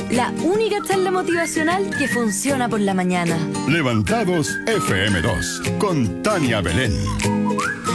La única charla motivacional que funciona por la mañana. Levantados FM2 con Tania Belén.